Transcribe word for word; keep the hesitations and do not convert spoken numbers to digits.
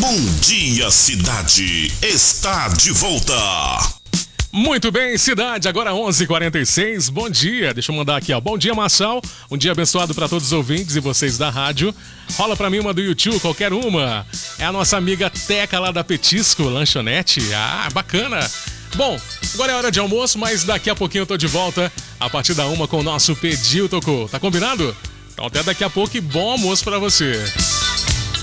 Bom Dia Cidade está de volta. Muito bem, cidade, agora onze e quarenta e seis, bom dia, deixa eu mandar aqui, ó, bom dia, Marçal, um dia abençoado para todos os ouvintes e vocês da rádio. Rola pra mim uma do YouTube, qualquer uma. É a nossa amiga Teca lá da Petisco Lanchonete. Ah, bacana. Bom, agora é hora de almoço, mas daqui a pouquinho eu tô de volta a partir da uma com o nosso Pediu Tocou. Tá combinado? Então até daqui a pouco e bom almoço pra você.